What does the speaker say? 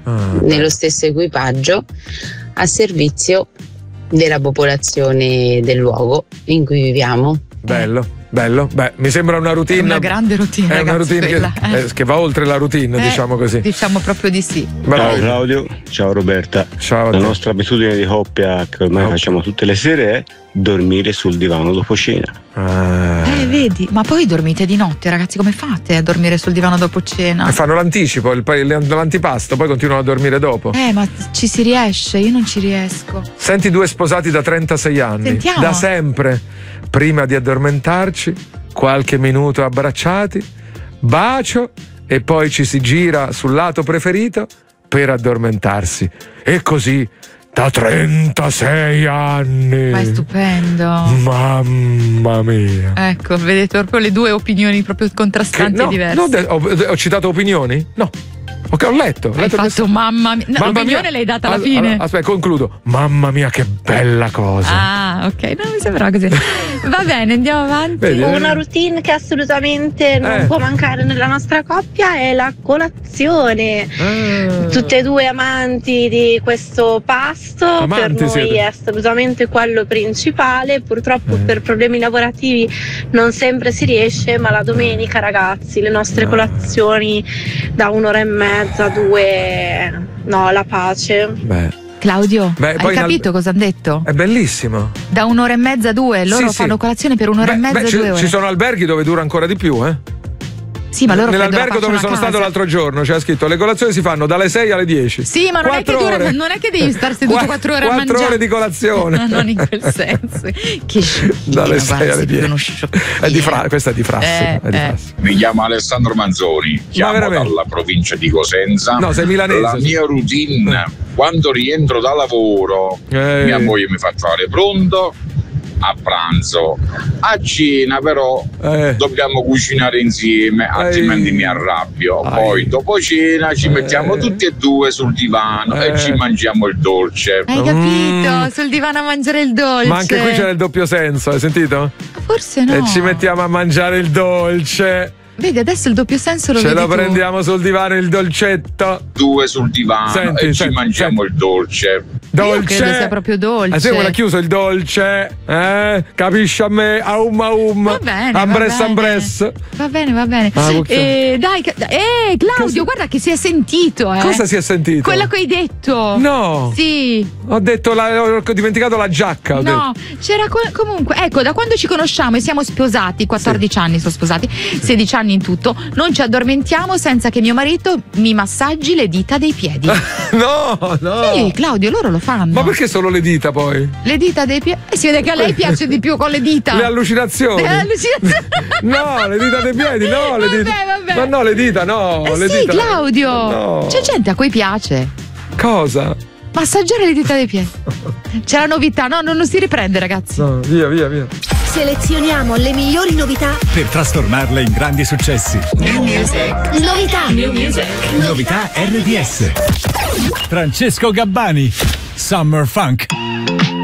nello stesso equipaggio a servizio della popolazione del luogo in cui viviamo. Bello. Beh, mi sembra una routine. È una grande routine, è ragazzi, una routine che va oltre la routine, diciamo così. Diciamo proprio di sì. Ciao Claudio, ciao Roberta. Ciao. La nostra abitudine di coppia che ormai facciamo tutte le sere è dormire sul divano dopo cena. Vedi, ma poi dormite di notte, ragazzi, come fate a dormire sul divano dopo cena? E fanno l'anticipo, l'antipasto, poi continuano a dormire dopo. Ma ci si riesce, io non ci riesco. Senti due sposati da 36 anni. Sentiamo. Da sempre. Prima di addormentarci, qualche minuto abbracciati, bacio e poi ci si gira sul lato preferito per addormentarsi. E così da 36 anni. Ma è stupendo. Mamma mia. Ecco, vedete proprio le due opinioni proprio contrastanti e diverse. Ho citato opinioni? No. Ok, ho letto. Hai fatto mamma mia. No, l'opinione l'hai data alla fine. Aspetta, concludo. Mamma mia, che bella cosa. Ah, ok, non mi sembrava così. Va bene, andiamo avanti. Vedi, una routine che assolutamente non può mancare nella nostra coppia è la colazione. Tutte e due amanti di questo pasto. Amanti per noi siete. è assolutamente quello principale. Purtroppo per problemi lavorativi non sempre si riesce, ma la domenica, ragazzi, le nostre colazioni da 1 ora e mezza, 2, no, la pace. Claudio, Beh, hai poi capito cosa hanno detto? È bellissimo. Da 1 ora e mezza, 2, loro fanno colazione per 1 ora e mezza, 2 ore. Ci sono alberghi dove dura ancora di più, Sì, ma loro nell'albergo dove sono stato l'altro giorno c'era scritto le colazioni si fanno dalle 6 alle 10. Sì, ma non è che devi star seduto 4 ore a mangiare. 4 ore di colazione. No, non in quel senso. Che sciocchina, dalle 6 alle 10. Questa è di frase. Mi chiamo Alessandro Manzoni, chiamo dalla provincia di Cosenza. No, sei milanese. La mia routine, quando rientro da lavoro, mia moglie mi fa trovare pronto a pranzo. A cena però dobbiamo cucinare insieme, altrimenti mi arrabbio. Poi dopo cena ci mettiamo tutti e due sul divano e ci mangiamo il dolce. Hai capito? Sul divano a mangiare il dolce. Ma anche qui c'era il doppio senso, hai sentito? Forse no. E ci mettiamo a mangiare il dolce. Vedi, adesso il doppio senso lo Ce vedi lo tu. prendiamo sul divano il dolcetto. Due sul divano e ci mangiamo il dolce. Io credo sia proprio dolce. Se l'ha chiuso il dolce, capisci a me? Va bene. Ambres. Va bene. Dai, Claudio, guarda che si è sentito. Cosa si è sentito? Quello che hai detto. No. Sì. Ho dimenticato la giacca. C'era comunque, ecco, da quando ci conosciamo e siamo sposati, 14 anni sono sposati, 16 anni in tutto, non ci addormentiamo senza che mio marito mi massaggi le dita dei piedi. No. Sì, Claudio, loro lo fanno. Ma perché solo le dita poi? Le dita dei piedi? Si vede che a lei piace di più con le dita. Le allucinazioni. No, le dita dei piedi, no. Vabbè. Ma no, le dita, no. Le sì, dita. Claudio. No. C'è gente a cui piace. Cosa? Massaggiare le dita dei piedi. C'è la novità, no, non si riprende, ragazzi. No, via. Selezioniamo le migliori novità per trasformarle in grandi successi. New Music. Novità RDS. Francesco Gabbani, Summer Funk.